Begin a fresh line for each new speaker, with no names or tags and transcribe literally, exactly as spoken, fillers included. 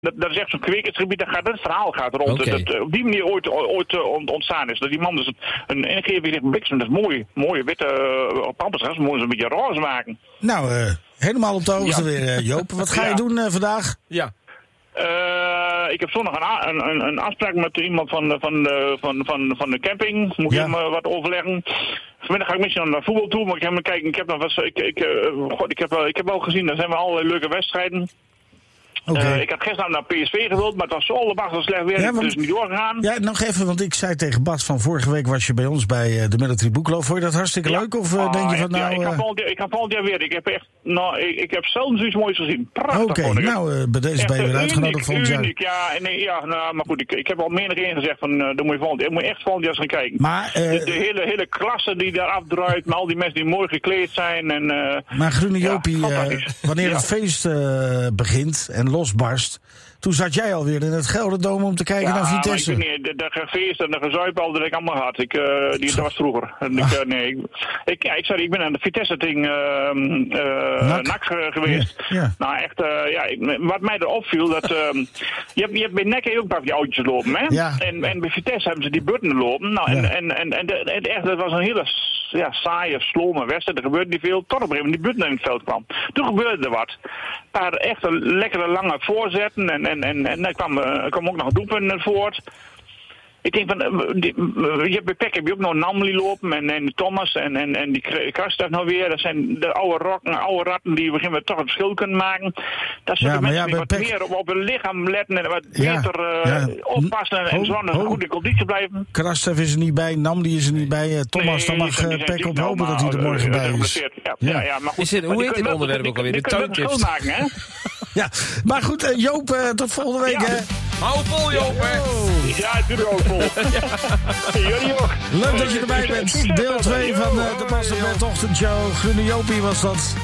Dat, dat is echt zo'n kwekersgebied, dat, gaat, dat verhaal gaat rond.
Okay.
Dat op die manier ooit, ooit uh, ontstaan is. Dat die man dus een ingeving heeft bliksem, dat is mooi. Mooie witte uh, pampers, mooi zo'n beetje roze maken.
Nou, uh, helemaal op de hoogte ja. weer, uh, Joop. Wat ga je ja. doen uh, vandaag?
Ja.
Uh, ik heb zondag een, een, een afspraak met iemand van, van, de, van, van, van de camping. Moet ja. ik hem uh, wat overleggen. Vanmiddag ga ik misschien naar voetbal toe, maar ik heb, kijken, ik heb nog wat. Ik, ik, uh, God, ik, heb, uh, ik heb wel gezien, er zijn wel allerlei leuke wedstrijden. Okay. Uh, ik had gisteren naar P S V gewild, maar het was zo allebach slecht weer, ja, want, dus niet doorgegaan.
Ja, nog even, want ik zei tegen Bas van vorige week was je bij ons bij uh, de Military Boekloop. Vond je dat hartstikke ja. leuk? Of uh, oh, denk je van nou...
Ja, ik ga volgend jaar, ik ga volgend jaar weer. Ik heb echt, nou, ik, ik heb zelden zoiets moois gezien. Prachtig.
Oké, okay, nou, uh, bij deze echt, ben je weer uitgenodigd volgend jaar.
Uniek, ja, nee, ja, nou, maar goed, ik, ik heb al menig één gezegd van, uh, dan moet je volgend jaar, moet je echt volgend jaar eens gaan kijken.
Maar, uh,
de, de hele, hele klasse die daar afdraait, met al die mensen die mooi gekleed zijn. En, uh,
maar Groene Jopie, ja, uh, wanneer ja. het feest uh, begint en losbarst, toen zat jij alweer in het Gelderdoom om te kijken ja, naar Vitesse.
Ja, maar ik weet niet, de, de feest en de gezuip al dat ik allemaal had. Ik, uh, die, dat was vroeger. En ik, uh, nee, ik, ik, ja, ik, sorry, ik ben aan de Vitesse-ding uh, uh, Nak, Nak geweest. Ja, ja. Nou, echt, uh, ja, ik, wat mij erop viel, dat uh, je, hebt, je hebt bij N E C ook een paar van die oudjes lopen, hè?
Ja.
En, en bij Vitesse hebben ze die butten lopen. Nou, en, ja. en, en, en, en, en echt, dat was een hele ja, saaie, slome wedstrijd. Er gebeurde niet veel. Tot op een gegeven moment die butten in het veld kwam. Toen gebeurde er wat. Een paar echt lekkere lange voorzetten en En, en, en er kwam, uh, kwam ook nog doelpunten voort. Ik denk van, uh, die, uh, je hebt bij P E C heb je ook nog Namli lopen en, en Thomas en, en, en die Karstaf nog weer. Dat zijn de oude, rocken, oude ratten die beginnen we toch het verschil kunnen maken. Dat zijn ja, de mensen ja, die wat P E C... meer op, op hun lichaam letten en wat ja, beter uh, ja. oppassen en, en zorgen dat ze goed in conditie blijven.
Karstaf is er niet bij, Namli is er niet bij. Uh, Thomas, nee, dan mag uh, P E C op hopen dat hij er morgen uh, bij is.
Ja, ja. Ja, ja, maar goed,
is het, hoe heet dit onderwerp ook alweer? De tuintjes.
Ja, maar goed, uh, Joop, uh, tot volgende week. Ja.
Hou vol, Joop, hè?
Ja, ik doe er ook vol. Ja. Jullie ook.
Leuk dat je erbij bent. Deel twee van uh, de Bas en Bert Ochtendshow. Groene Jopie was dat.